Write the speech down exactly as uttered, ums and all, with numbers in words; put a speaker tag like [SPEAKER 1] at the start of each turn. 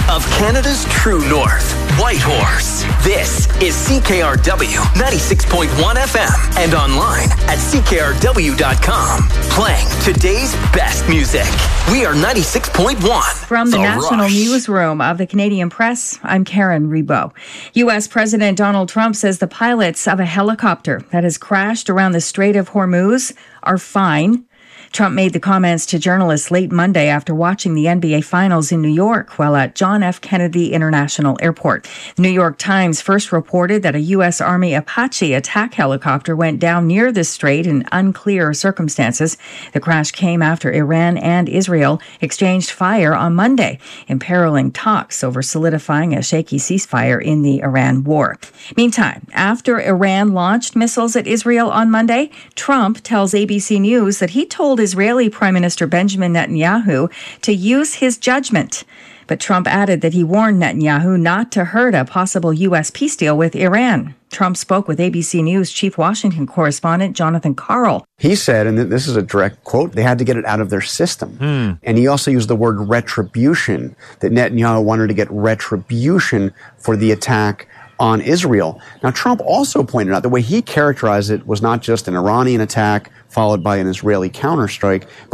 [SPEAKER 1] of Canada's true north, Whitehorse. This is C K R W ninety-six point one F M and online at C K R W dot com. Playing today's best music. We are ninety-six point one.
[SPEAKER 2] From the, the National Rush. Newsroom of the Canadian Press, I'm Karen Rebo. U S. President Donald Trump says the pilots of a helicopter that has crashed around the Strait of Hormuz are fine. Trump made the comments to journalists late Monday after watching the N B A Finals in New York while at John F. Kennedy International Airport. The New York Times first reported that a U S. Army Apache attack helicopter went down near the strait in unclear circumstances. The crash came after Iran and Israel exchanged fire on Monday, imperiling talks over solidifying a shaky ceasefire in the Iran war. Meantime, after Iran launched missiles at Israel on Monday, Trump tells A B C News that he told Israeli Prime Minister Benjamin Netanyahu to use his judgment. But Trump added that he warned Netanyahu not to hurt a possible U S peace deal with Iran. Trump spoke with A B C News chief Washington correspondent Jonathan Karl.
[SPEAKER 3] He said, and this is a direct quote, they had to get it out of their system. Mm. And he also used the word retribution, that Netanyahu wanted to get retribution for the attack on Israel. Now, Trump also pointed out the way he characterized it was not just an Iranian attack followed by an Israeli counterstrike,